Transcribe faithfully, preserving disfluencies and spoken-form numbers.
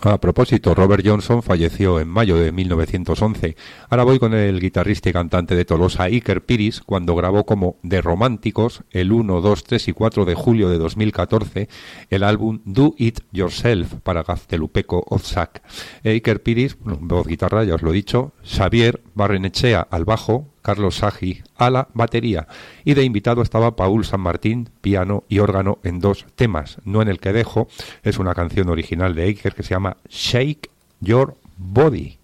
A propósito, Robert Johnson falleció en mayo de mil novecientos once. Ahora voy con el guitarrista y cantante de Tolosa, Iker Piris, cuando grabó como The Románticos el uno, dos, tres y cuatro de julio de dos mil catorce el álbum Do It Yourself para Gaztelupeco Otzak. Iker Piris, voz guitarra, ya os lo he dicho, Xavier Barrenechea al bajo, Carlos Sagi a la batería, y de invitado estaba Paul San Martín, piano y órgano en dos temas, no en el que dejo. Es una canción original de Iker que se llama Shake Your Body.